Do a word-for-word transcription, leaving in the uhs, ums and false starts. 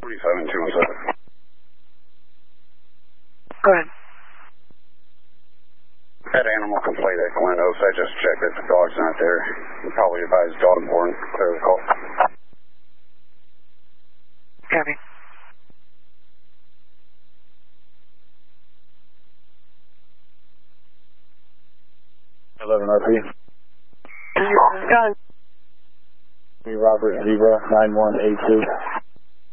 forty-seven two one seven. Go ahead. That animal can play that Glenos. I just checked that the dog's not there. You probably advised dog born. Clear the call. Copy. eleven R P. Can you got Robert Zebra nine one eight two.